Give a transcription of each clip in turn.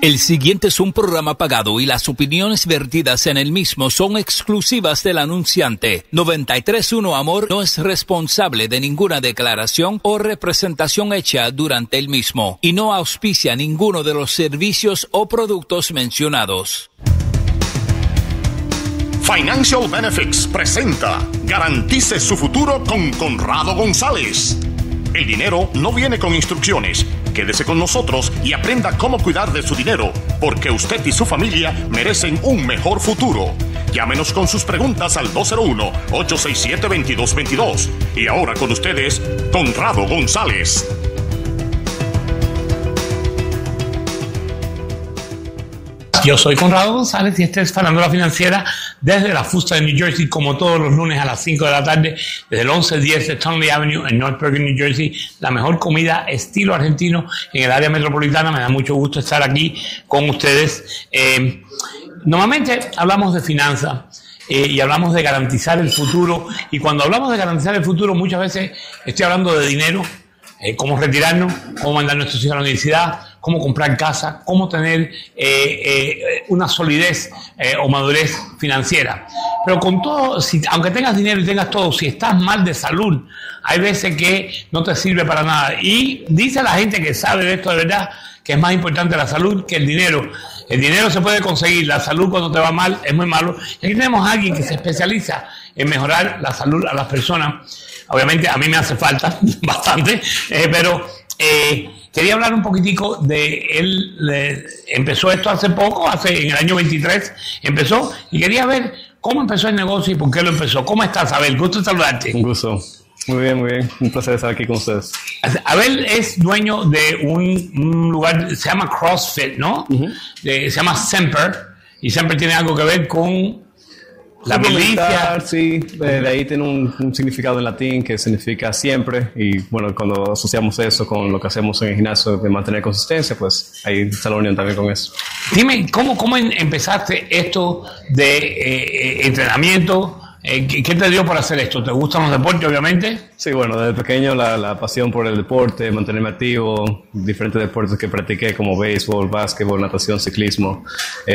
El siguiente es un programa pagado y las opiniones vertidas en el mismo son exclusivas del anunciante. 93.1 Amor no es responsable de ninguna declaración o representación hecha durante el mismo y no auspicia ninguno de los servicios o productos mencionados. Financial Benefits presenta Garantice su futuro con Conrado González. El dinero no viene con instrucciones. Quédese con nosotros y aprenda cómo cuidar de su dinero, porque usted y su familia merecen un mejor futuro. Llámenos con sus preguntas al 201-867-2222. Y ahora con ustedes, Conrado González. Yo soy Conrado González y este es Farándula Financiera desde la Fusta de New Jersey, como todos los lunes a las 5 de la tarde, desde el 1110 de Tonley Avenue en North Bergen, New Jersey. La mejor comida estilo argentino en el área metropolitana. Me da mucho gusto estar aquí con ustedes. Normalmente hablamos de finanzas y hablamos de garantizar el futuro. Y cuando hablamos de garantizar el futuro, muchas veces estoy hablando de dinero. Cómo retirarnos, cómo mandar a nuestros hijos a la universidad, cómo comprar casa, cómo tener una solidez o madurez financiera. Pero con todo, aunque tengas dinero y tengas todo, si estás mal de salud, hay veces que no te sirve para nada. Y dice la gente que sabe de esto de verdad que es más importante la salud que el dinero. El dinero se puede conseguir, la salud cuando te va mal es muy malo. Y aquí tenemos a alguien que se especializa en mejorar la salud a las personas. Obviamente a mí me hace falta bastante, pero quería hablar un poquitico de él. Empezó esto hace poco, en el año 23 empezó, y quería ver cómo empezó el negocio y por qué lo empezó. ¿Cómo estás, Abel? Gusto saludarte. Un gusto. Muy bien, muy bien. Un placer estar aquí con ustedes. Abel es dueño de un lugar, se llama CrossFit, ¿no? Se llama Semper, y Semper tiene algo que ver con la milicia. Sí, de ahí tiene un significado en latín que significa siempre, y bueno, cuando asociamos eso con lo que hacemos en el gimnasio de mantener consistencia, pues ahí está la unión también con eso. Dime, ¿cómo empezaste esto de entrenamiento? ¿Qué te dio por hacer esto? ¿Te gustan los deportes, obviamente? Sí, bueno, desde pequeño la pasión por el deporte, mantenerme activo, diferentes deportes que practiqué como béisbol, básquetbol, natación, ciclismo.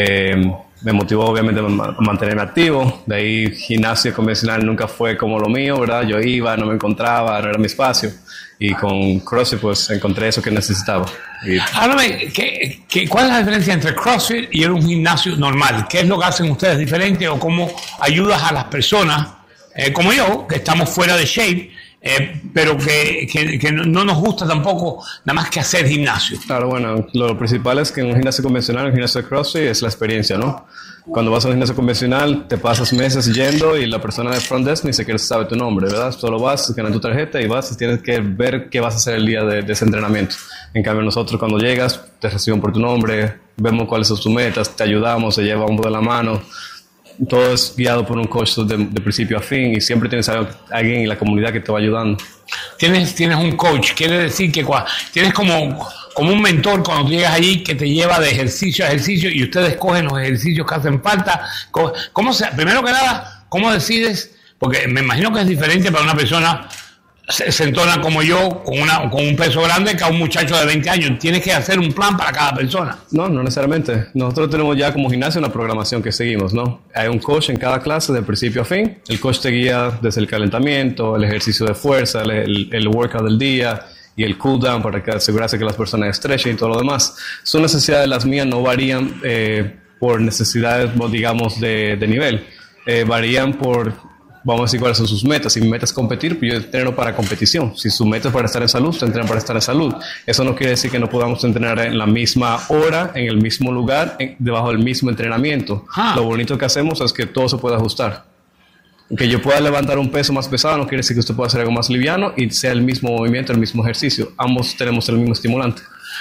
Me motivó obviamente a mantenerme activo. De ahí gimnasio convencional nunca fue como lo mío, ¿verdad? Yo iba, no me encontraba, no era mi espacio. Y con CrossFit pues encontré eso que necesitaba. Háblame, ¿cuál es la diferencia entre CrossFit y un gimnasio normal? ¿Qué es lo que hacen ustedes diferente o cómo ayudas a las personas como yo, que estamos fuera de shape, pero que no nos gusta tampoco nada más que hacer gimnasio? Claro, bueno, lo principal es que en un gimnasio convencional, un gimnasio de CrossFit, es la experiencia, ¿no? Cuando vas a un gimnasio convencional, te pasas meses yendo y la persona de front desk ni siquiera sabe tu nombre, ¿verdad? Solo vas, ganas tu tarjeta y vas y tienes que ver qué vas a hacer el día de ese entrenamiento. En cambio, nosotros cuando llegas, te reciben por tu nombre, vemos cuáles son tus metas, te ayudamos, te llevamos de la mano. Todo es guiado por un coach de principio a fin y siempre tienes a alguien en la comunidad que te va ayudando. Tienes un coach, quiere decir que tienes como un mentor cuando llegas allí que te lleva de ejercicio a ejercicio y ustedes cogen los ejercicios que hacen falta. Primero que nada, ¿cómo decides? Porque me imagino que es diferente para una persona sentona como yo, con un peso grande, que a un muchacho de 20 años. Tienes que hacer un plan para cada persona. No necesariamente. Nosotros tenemos ya como gimnasio una programación que seguimos, ¿no? Hay un coach en cada clase de principio a fin. El coach te guía desde el calentamiento, el ejercicio de fuerza, el workout del día y el cool down para asegurarse que las personas estrechen y todo lo demás. Sus necesidades, las mías, no varían por necesidades, digamos, de nivel. Varían por... Vamos a decir cuáles son sus metas. Si mi meta es competir, pues yo entreno para competición. Si su meta es para estar en salud, te entreno para estar en salud. Eso no quiere decir que no podamos entrenar en la misma hora, en el mismo lugar, debajo del mismo entrenamiento. Lo bonito que hacemos es que todo se puede ajustar. Que yo pueda levantar un peso más pesado no quiere decir que usted pueda hacer algo más liviano y sea el mismo movimiento, el mismo ejercicio. Ambos tenemos el mismo estimulante.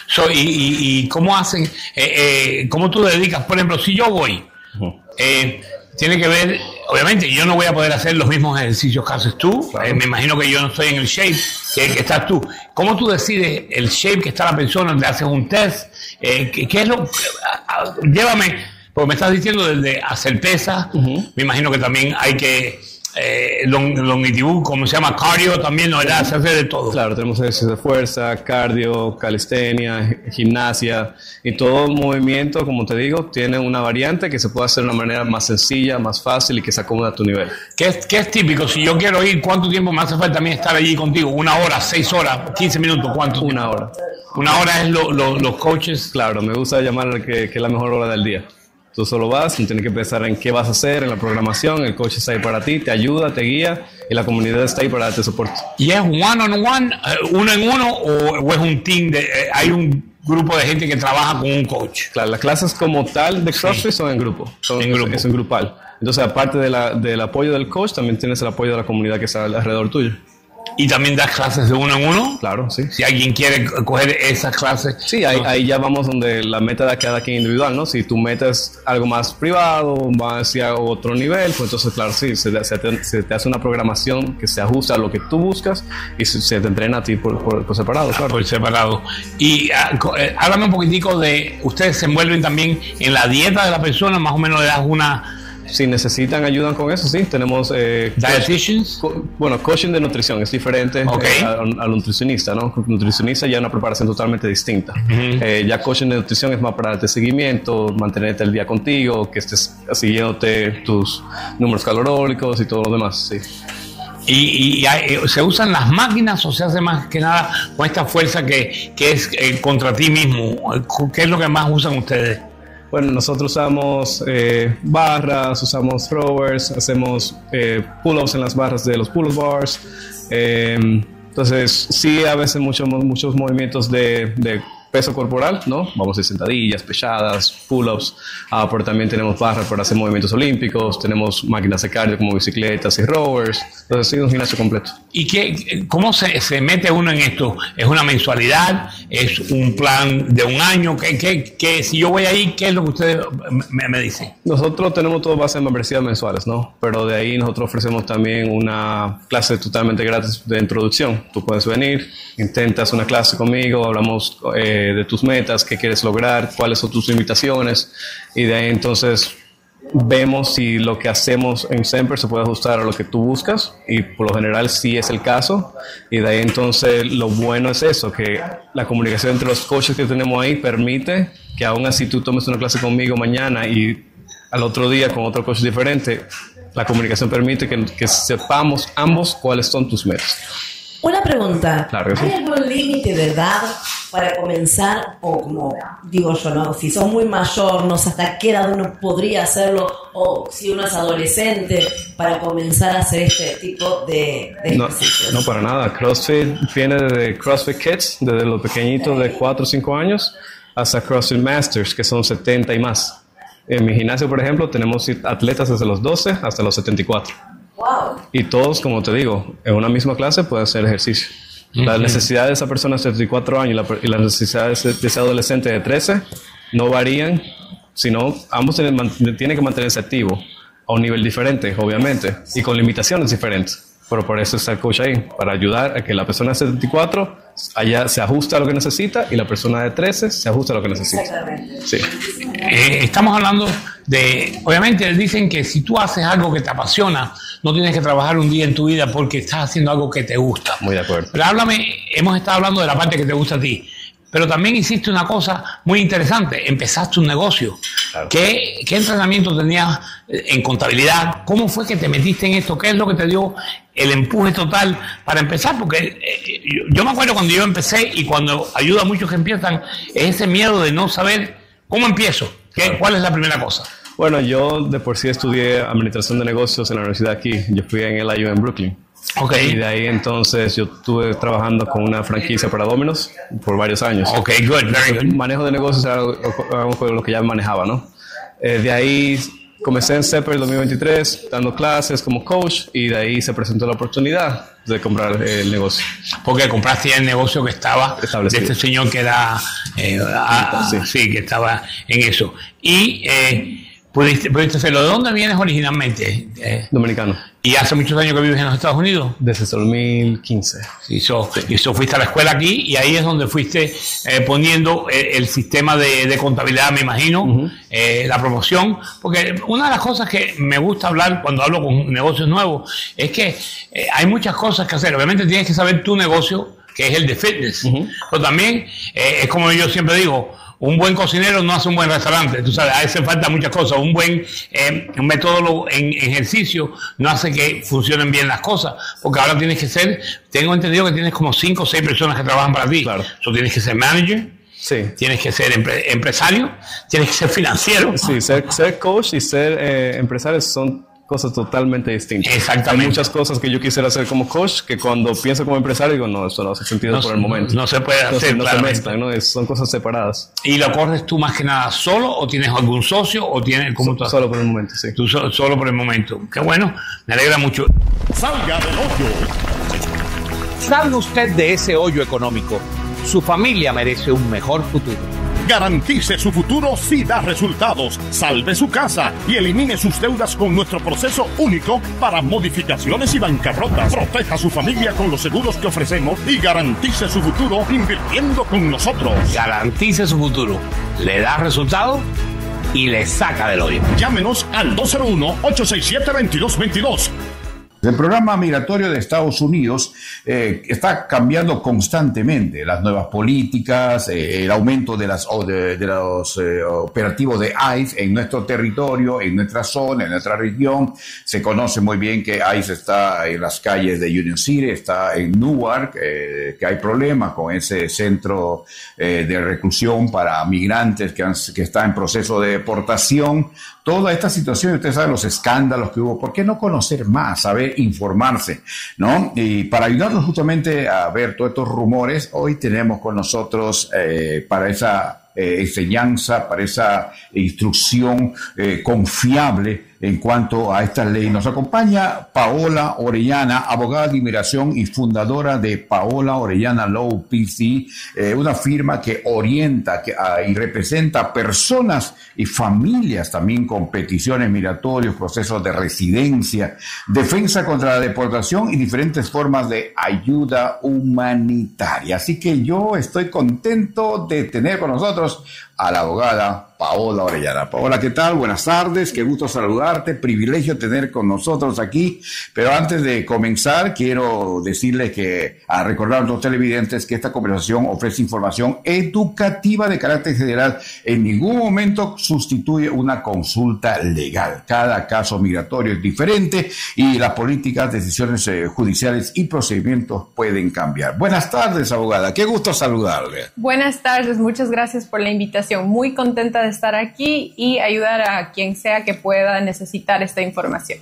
¿Y cómo hacen? ¿Cómo tú dedicas? Por ejemplo, si yo voy... tiene que ver, obviamente, yo no voy a poder hacer los mismos ejercicios que haces tú. Claro. Me imagino que yo no estoy en el shape que estás tú. ¿Cómo tú decides el shape que está la persona? ¿Le haces un test? ¿Qué es lo? Llévame, porque me estás diciendo desde hacer pesas. Me imagino que también hay que longitud, como se llama, cardio también, ¿no? Se hace de todo. Claro, tenemos ejercicios de fuerza, cardio, calistenia, gimnasia, y todo movimiento, como te digo, tiene una variante que se puede hacer de una manera más sencilla, más fácil y que se acomoda a tu nivel. ¿Qué es típico? Si yo quiero ir, ¿cuánto tiempo me hace falta también estar allí contigo? ¿1 hora, 6 horas, 15 minutos? ¿Cuánto? 1 hora. 1 hora es los coaches. Claro, me gusta llamar que es la mejor hora del día. Tú solo vas, no tienes que pensar en qué vas a hacer, en la programación, el coach está ahí para ti, te ayuda, te guía y la comunidad está ahí para darte soporte. ¿Y es one-on-one, uno en uno, o es un team, hay un grupo de gente que trabaja con un coach? Claro, las clases como tal de CrossFit son en grupo, es un grupal. Entonces, aparte del apoyo del coach, también tienes el apoyo de la comunidad que está alrededor tuyo. ¿Y también das clases de uno en uno? Claro, sí. Si alguien quiere coger esas clases. Sí, ahí ya vamos donde la meta de cada quien individual, ¿no? Si tu meta es algo más privado, va hacia otro nivel, pues entonces, claro, sí, se te hace una programación que se ajusta a lo que tú buscas y se te entrena a ti por separado, claro. Por separado. Y háblame un poquitico de, ustedes se envuelven también en la dieta de la persona, más o menos le das una... Si necesitan ayuda con eso, sí, tenemos... ¿Dietitians? Coaching de nutrición es diferente al nutricionista, ¿no? El nutricionista ya es una preparación totalmente distinta. Ya coaching de nutrición es más para darte seguimiento, mantenerte el día contigo, que estés siguiéndote tus números calorólicos y todo lo demás, sí. ¿Y se usan las máquinas o se hace más que nada con esta fuerza que es contra ti mismo? ¿Qué es lo que más usan ustedes? Bueno, nosotros usamos barras, usamos throwers, hacemos pull-ups en las barras de los pull-up bars. Entonces, sí, a veces muchos movimientos de peso corporal, ¿no? Vamos a hacer sentadillas, pechadas, pull-ups, pero también tenemos barras para hacer movimientos olímpicos, tenemos máquinas de cardio como bicicletas y rowers. Entonces, sí, un gimnasio completo. ¿Y cómo se mete uno en esto? ¿Es una mensualidad? ¿Es un plan de un año? ¿Qué si yo voy ahí, qué es lo que ustedes me dicen? Nosotros tenemos todo base en membresías mensuales, ¿no? Pero de ahí nosotros ofrecemos también una clase totalmente gratis de introducción. Tú puedes venir, intentas una clase conmigo, hablamos de tus metas, qué quieres lograr, cuáles son tus limitaciones, y de ahí entonces vemos si lo que hacemos en Semper se puede ajustar a lo que tú buscas, y por lo general sí es el caso, y de ahí entonces lo bueno es eso, que la comunicación entre los coaches que tenemos ahí permite que aún así tú tomes una clase conmigo mañana y al otro día con otro coach diferente, la comunicación permite que sepamos ambos cuáles son tus metas. Una pregunta, claro que sí. ¿Hay algún límite de edad para comenzar? O como digo yo, ¿no? Si sos muy mayor, no sé hasta qué edad uno podría hacerlo, o si uno es adolescente para comenzar a hacer este tipo de ejercicios. No, para nada. CrossFit viene desde CrossFit Kids, desde los pequeñitos de 4 o 5 años, hasta CrossFit Masters, que son 70 y más. En mi gimnasio, por ejemplo, tenemos atletas desde los 12 hasta los 74. Wow. Y todos, como te digo, en una misma clase pueden hacer ejercicio. Las necesidades de esa persona de 74 años y las necesidades de ese adolescente de 13 no varían, sino ambos tienen que mantenerse activos a un nivel diferente, obviamente, y con limitaciones diferentes. Pero por eso está el coach ahí, para ayudar a que la persona de 74 allá se ajuste a lo que necesita y la persona de 13 se ajuste a lo que necesita. Exactamente. Sí. Estamos hablando de, obviamente dicen que si tú haces algo que te apasiona, no tienes que trabajar un día en tu vida porque estás haciendo algo que te gusta. Muy de acuerdo. Pero hemos estado hablando de la parte que te gusta a ti, pero también hiciste una cosa muy interesante, empezaste un negocio. Claro. ¿Qué entrenamiento tenías en contabilidad? ¿Cómo fue que te metiste en esto? ¿Qué es lo que te dio el empuje total para empezar? Porque yo me acuerdo cuando yo empecé, y cuando ayuda a muchos que empiezan, es ese miedo de no saber cómo empiezo. ¿Cuál es la primera cosa? Bueno, yo de por sí estudié administración de negocios en la universidad aquí. Yo fui en LIU en Brooklyn. Okay. Y de ahí entonces yo estuve trabajando con una franquicia para Domino's por varios años. Ok, good, very good. Manejo de negocios era algo lo que ya manejaba, ¿no? De ahí comencé en Semper en 2023 dando clases como coach, y de ahí se presentó la oportunidad de comprar el negocio. Porque compraste ya el negocio que estaba establecido. De este señor que era... sí, que estaba en eso. Y... Pudiste hacerlo. ¿De dónde vienes originalmente? Dominicano. ¿Y hace muchos años que vives en los Estados Unidos? Desde el 2015. Sí, fuiste a la escuela aquí y ahí es donde fuiste poniendo el sistema de contabilidad, me imagino, la promoción. Porque una de las cosas que me gusta hablar cuando hablo con negocios nuevos es que hay muchas cosas que hacer. Obviamente tienes que saber tu negocio, que es el de fitness. Pero también es como yo siempre digo, un buen cocinero no hace un buen restaurante, tú sabes, hace falta muchas cosas. Un buen metólogo en ejercicio no hace que funcionen bien las cosas, porque ahora tienes que ser, tengo entendido que tienes como 5 o 6 personas que trabajan para ti. Claro. So, tienes que ser manager, sí. Tienes que ser empresario, tienes que ser financiero. Sí, ser coach y ser empresario son cosas totalmente distintas. Exactamente. Hay muchas cosas que yo quisiera hacer como coach que cuando pienso como empresario digo, no, eso no hace sentido por el momento. No se puede hacer, no se mezclan, ¿no? Son cosas separadas. ¿Y lo corres tú más que nada solo o tienes algún socio o tienes solo por el momento, sí. Tú solo por el momento. Qué bueno, me alegra mucho. Salga del hoyo. Salga usted de ese hoyo económico. Su familia merece un mejor futuro. Garantice su futuro si da resultados. Salve su casa y elimine sus deudas con nuestro proceso único para modificaciones y bancarrotas. Proteja a su familia con los seguros que ofrecemos y garantice su futuro invirtiendo con nosotros. Garantice su futuro. Le da resultado y le saca del hoyo. Llámenos al 201-867-2222. El programa migratorio de Estados Unidos está cambiando constantemente. Las nuevas políticas, el aumento de los operativos de ICE en nuestro territorio, en nuestra zona, en nuestra región. Se conoce muy bien que ICE está en las calles de Union City, está en Newark, que hay problemas con ese centro de reclusión para migrantes que está en proceso de deportación. Toda esta situación, ustedes saben los escándalos que hubo. ¿Por qué no conocer más, saber informarse, ¿no? Y para ayudarnos justamente a ver todos estos rumores, hoy tenemos con nosotros para esa enseñanza, para esa instrucción confiable en cuanto a esta ley. Nos acompaña Paola Orellana, abogada de inmigración y fundadora de Paola Orellana Law PC, una firma que orienta y representa a personas y familias también con peticiones migratorias, procesos de residencia, defensa contra la deportación y diferentes formas de ayuda humanitaria. Así que yo estoy contento de tener con nosotros a la abogada Paola Orellana. Paola, ¿qué tal? Buenas tardes, qué gusto saludarte, privilegio tener con nosotros aquí. Pero antes de comenzar, quiero decirles a recordar a los televidentes que esta conversación ofrece información educativa de carácter general. En ningún momento sustituye una consulta legal. Cada caso migratorio es diferente y las políticas, decisiones judiciales y procedimientos pueden cambiar. Buenas tardes, abogada, qué gusto saludarle. Buenas tardes, muchas gracias por la invitación. Muy contenta de estar aquí y ayudar a quien sea que pueda necesitar esta información.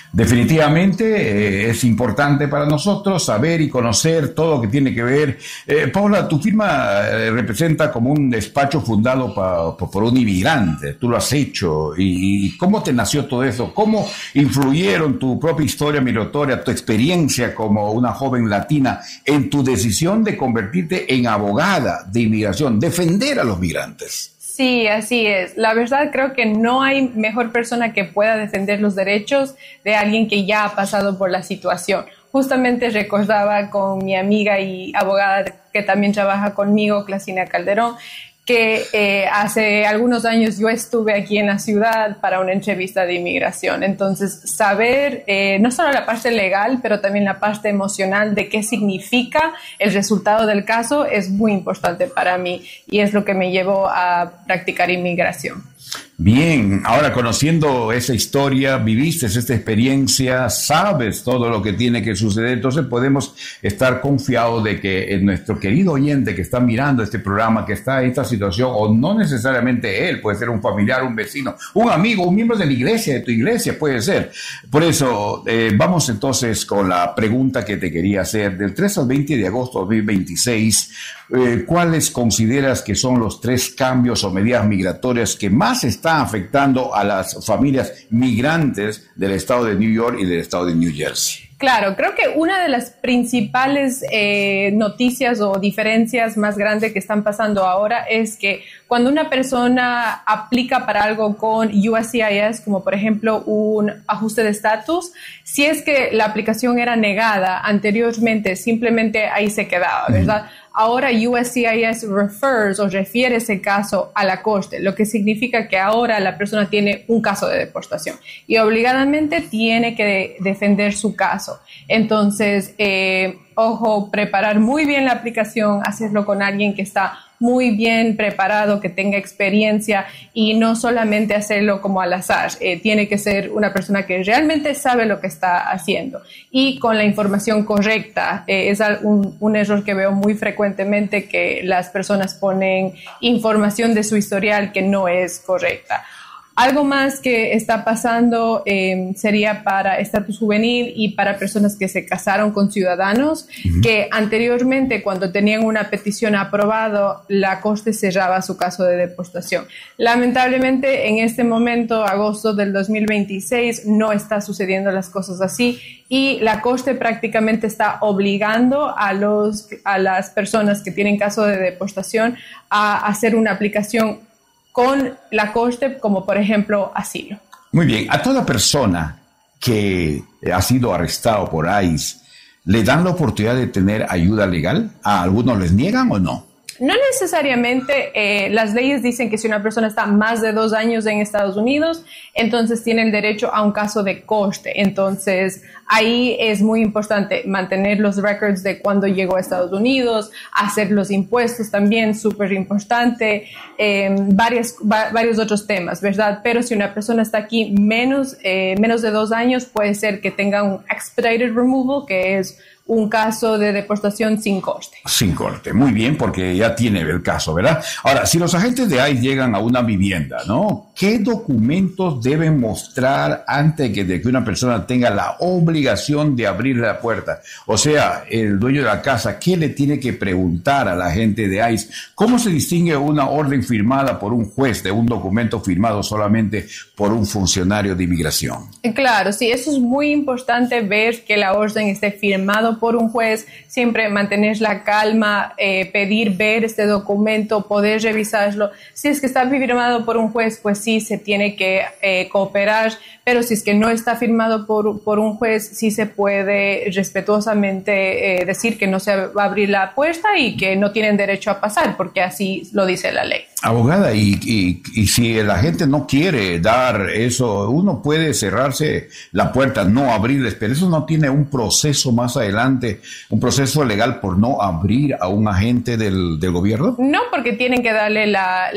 Definitivamente es importante para nosotros saber y conocer todo lo que tiene que ver. Paola, tu firma representa como un despacho fundado por un inmigrante. Tú lo has hecho. ¿Y cómo te nació todo eso? ¿Cómo influyeron tu propia historia migratoria, tu experiencia como una joven latina en tu decisión de convertirte en abogada de inmigración, defender a los migrantes? Sí, así es. La verdad creo que no hay mejor persona que pueda defender los derechos de alguien que ya ha pasado por la situación. Justamente recordaba con mi amiga y abogada que también trabaja conmigo, Clasina Calderón, que hace algunos años yo estuve aquí en la ciudad para una entrevista de inmigración. Entonces, saber no solo la parte legal, pero también la parte emocional de qué significa el resultado del caso es muy importante para mí y es lo que me llevó a practicar inmigración. Bien, ahora conociendo esa historia, viviste esta experiencia, sabes todo lo que tiene que suceder, entonces podemos estar confiados de que nuestro querido oyente que está mirando este programa, que está en esta situación, o no necesariamente él, puede ser un familiar, un vecino, un amigo, un miembro de la iglesia, de tu iglesia, puede ser. Por eso, vamos entonces con la pregunta que te quería hacer. Del 3 al 20 de agosto de 2026, ¿cuáles consideras que son los 3 cambios o medidas migratorias que más están afectando a las familias migrantes del estado de New York y del estado de New Jersey? Claro, creo que una de las principales noticias o diferencias más grandes que están pasando ahora es que cuando una persona aplica para algo con USCIS, como por ejemplo un ajuste de estatus, si es que la aplicación era negada anteriormente, simplemente ahí se quedaba, ¿verdad? Ahora USCIS refers o refiere ese caso a la corte, lo que significa que ahora la persona tiene un caso de deportación y obligadamente tiene que defender su caso. Entonces, ojo, preparar muy bien la aplicación, hacerlo con alguien que está muy bien preparado, que tenga experiencia y no solamente hacerlo como al azar. Tiene que ser una persona que realmente sabe lo que está haciendo y con la información correcta. Es un error que veo muy frecuentemente, que las personas ponen información de su historial que no es correcta. Algo más que está pasando sería para estatus juvenil y para personas que se casaron con ciudadanos, que anteriormente cuando tenían una petición aprobada, la corte cerraba su caso de deportación. Lamentablemente en este momento, agosto del 2026, no está sucediendo las cosas así y la corte prácticamente está obligando a las personas que tienen caso de deportación a hacer una aplicación con la corte, como por ejemplo asilo. Muy bien, a toda persona que ha sido arrestado por ICE, ¿le dan la oportunidad de tener ayuda legal? ¿A algunos les niegan o no? No necesariamente. Las leyes dicen que si una persona está más de 2 años en Estados Unidos, entonces tiene el derecho a un caso de corte. Entonces, ahí es muy importante mantener los records de cuando llegó a Estados Unidos, hacer los impuestos también, súper importante, varios otros temas, ¿verdad? Pero si una persona está aquí menos de 2 años, puede ser que tenga un expedited removal, que es un caso de deportación sin corte. Sin corte, muy bien, porque ya tiene el caso, ¿verdad? Ahora, si los agentes de ICE llegan a una vivienda, ¿no? ¿Qué documentos deben mostrar antes de que una persona tenga la obligación de abrir la puerta? O sea, el dueño de la casa, ¿qué le tiene que preguntar al agente de ICE? ¿Cómo se distingue una orden firmada por un juez de un documento firmado solamente por un funcionario de inmigración? Claro, sí, eso es muy importante, ver que la orden esté firmada por un juez, siempre mantener la calma, pedir ver este documento, poder revisarlo. Si es que está firmado por un juez, pues sí se tiene que cooperar, pero si es que no está firmado por un juez, sí se puede respetuosamente decir que no se va a abrir la puerta y que no tienen derecho a pasar, porque así lo dice la ley. Abogada, y si la gente no quiere dar eso, uno puede cerrarse la puerta, no abrirles, pero eso no tiene un proceso más adelante, un proceso legal por no abrir a un agente del gobierno. No, porque tienen que darle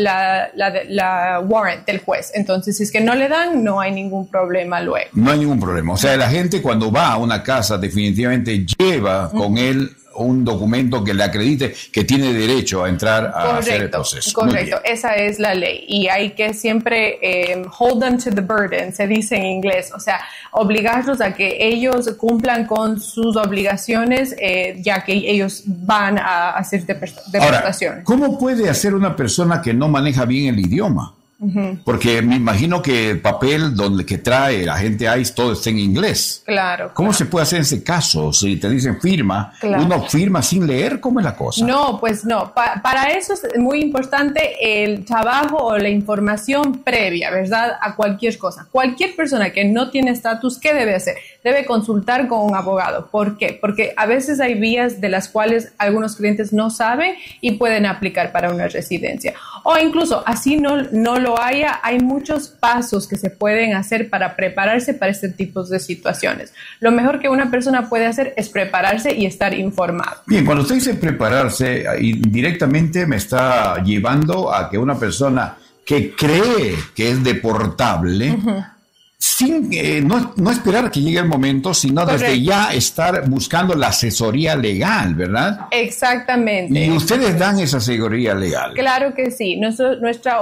la warrant del juez. Entonces, si es que no le dan, no hay ningún problema luego. No hay ningún problema. O sea, la gente cuando va a una casa definitivamente lleva con él un documento que le acredite que tiene derecho a entrar a hacer el proceso. Correcto, esa es la ley y hay que siempre hold them to the burden, se dice en inglés, o sea, obligarlos a que ellos cumplan con sus obligaciones, ya que ellos van a hacer deportación. Ahora, ¿cómo puede hacer una persona que no maneja bien el idioma? Porque me imagino que el papel que trae la gente ICE todo está en inglés. Claro. ¿Cómo se puede hacer en ese caso? Si te dicen firma, ¿uno firma sin leer? ¿Cómo es la cosa? No, pues no. Para eso es muy importante el trabajo o la información previa, ¿verdad? A cualquier cosa. Cualquier persona que no tiene estatus, ¿qué debe hacer? Debe consultar con un abogado. ¿Por qué? Porque a veces hay vías de las cuales algunos clientes no saben y pueden aplicar para una residencia. O incluso así no lo haya, hay muchos pasos que se pueden hacer para prepararse para este tipo de situaciones. Lo mejor que una persona puede hacer es prepararse y estar informado. Bien, cuando usted dice prepararse, directamente me está llevando a que una persona que cree que es deportable, sin no esperar que llegue el momento, sino desde ya estar buscando la asesoría legal, ¿verdad? Exactamente. ¿Y ustedes dan esa asesoría legal? Claro que sí. Nuestras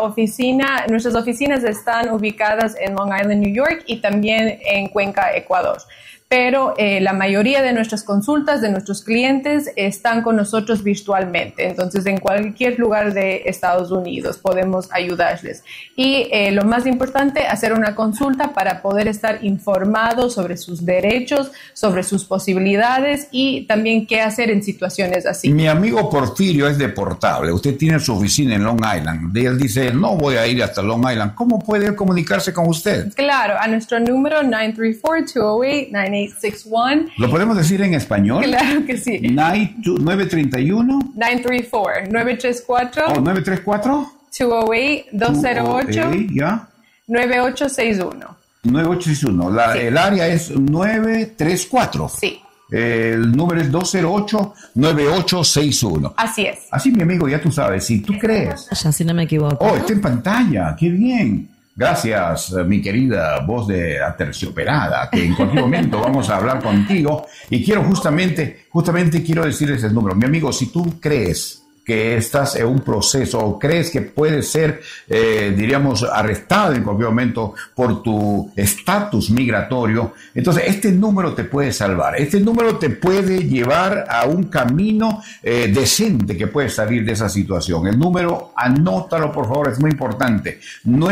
oficinas están ubicadas en Long Island, New York y también en Cuenca, Ecuador. pero la mayoría de nuestras consultas, de nuestros clientes, están con nosotros virtualmente. Entonces, en cualquier lugar de Estados Unidos podemos ayudarles. Y lo más importante, hacer una consulta para poder estar informados sobre sus derechos, sobre sus posibilidades y también qué hacer en situaciones así. Mi amigo Porfirio es deportable. Usted tiene su oficina en Long Island. Y él dice, no voy a ir hasta Long Island. ¿Cómo puede él comunicarse con usted? Claro, a nuestro número 934-208-9861. ¿Lo podemos decir en español? Claro que sí. 931. 934. Oh, 934. 208-208. Ya. 9861. 9861. Sí. El área es 934. Sí. El número es 208-9861. Así es. Así, mi amigo, ya tú sabes, si tú crees. Ya, si no me equivoco. Oh, está en pantalla, qué bien. Gracias, mi querida voz de aterciopelada, que en cualquier momento vamos a hablar contigo. Y quiero justamente quiero decirles el número. Mi amigo, si tú crees que estás en un proceso o crees que puedes ser, diríamos, arrestado en cualquier momento por tu estatus migratorio, entonces este número te puede salvar. Este número te puede llevar a un camino decente que puedes salir de esa situación. El número, anótalo por favor, es muy importante.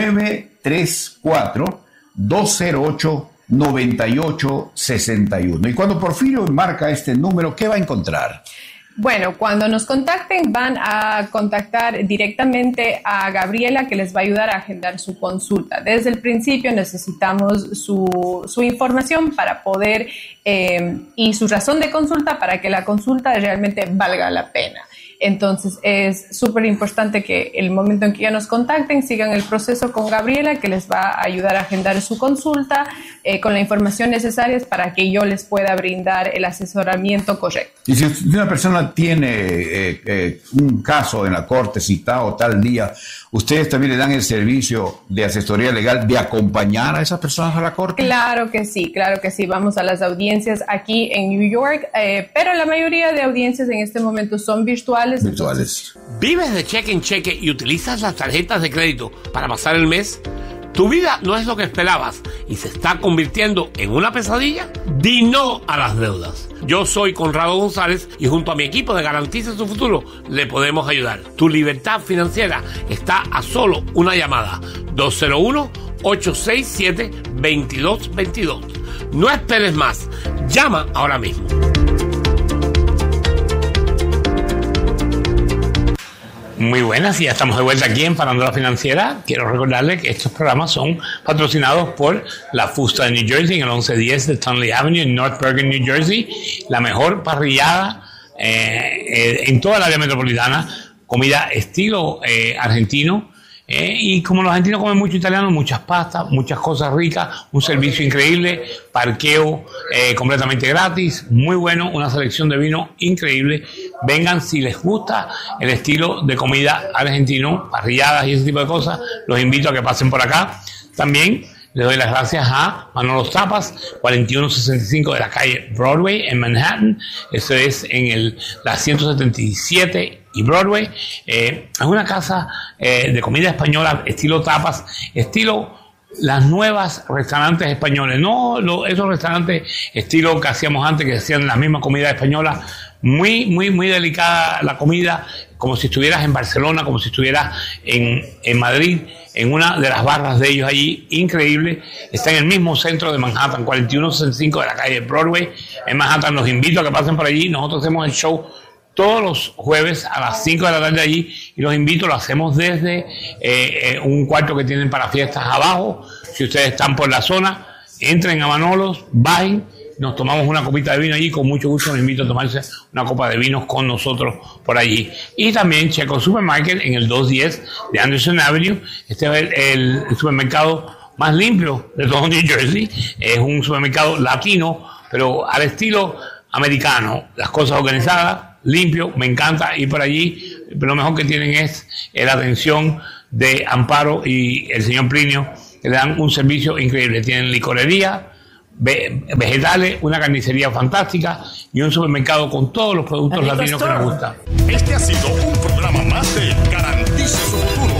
934-208-9861. Y cuando Porfirio marca este número, ¿qué va a encontrar? Bueno, cuando nos contacten van a contactar directamente a Gabriela, que les va a ayudar a agendar su consulta. Desde el principio necesitamos su información para poder y su razón de consulta para que la consulta realmente valga la pena. Entonces es súper importante que el momento en que ya nos contacten sigan el proceso con Gabriela, que les va a ayudar a agendar su consulta con la información necesaria para que yo les pueda brindar el asesoramiento correcto. Y si una persona tiene un caso en la corte citado tal día, ¿ustedes también le dan el servicio de asesoría legal de acompañar a esas personas a la corte? Claro que sí, claro que sí. Vamos a las audiencias aquí en New York, pero la mayoría de audiencias en este momento son virtuales. ¿Vives de cheque en cheque y utilizas las tarjetas de crédito para pasar el mes? ¿Tu vida no es lo que esperabas y se está convirtiendo en una pesadilla? Di no a las deudas. Yo soy Conrado González y junto a mi equipo de Garantice Su Futuro le podemos ayudar. Tu libertad financiera está a solo una llamada. 201-867-2222. No esperes más. Llama ahora mismo. Muy buenas, y ya estamos de vuelta aquí en Farándula Financiera. Quiero recordarle que estos programas son patrocinados por la Fusta de New Jersey en el 1110 de Stanley Avenue en North Bergen, New Jersey. La mejor parrillada en toda el área metropolitana, comida estilo argentino. Y como los argentinos comen mucho italiano, muchas pastas, muchas cosas ricas, un servicio increíble, parqueo completamente gratis, muy bueno, una selección de vino increíble. Vengan si les gusta el estilo de comida argentino, parrilladas y ese tipo de cosas, los invito a que pasen por acá. También le doy las gracias a Manolos Tapas, 4165 de la calle Broadway en Manhattan. Eso es en la 177 y Broadway. Es una casa de comida española, estilo tapas, estilo las nuevas restaurantes españoles, no esos restaurantes estilo que hacíamos antes, que hacían la misma comida española. Muy, muy, muy delicada la comida, como si estuvieras en Barcelona, como si estuvieras en Madrid, en una de las barras de ellos allí, increíble. Está en el mismo centro de Manhattan, 4165 de la calle Broadway, en Manhattan. Los invito a que pasen por allí. Nosotros hacemos el show todos los jueves a las 5 de la tarde allí, y los invito, lo hacemos desde un cuarto que tienen para fiestas abajo. Si ustedes están por la zona, entren a Manolos, bajen, nos tomamos una copita de vino allí, con mucho gusto los invito a tomarse una copa de vinos con nosotros por allí. Y también Checo Supermarket en el 210 de Anderson Avenue. Este es el supermercado más limpio de todo New Jersey. Es un supermercado latino, pero al estilo americano, las cosas organizadas, limpio, me encanta ir por allí, pero lo mejor que tienen es la atención de Amparo y el señor Plinio, que le dan un servicio increíble. Tienen licorería, vegetales, una carnicería fantástica y un supermercado con todos los productos latinos que nos gustan. Este ha sido un programa más de Garantice Su Futuro.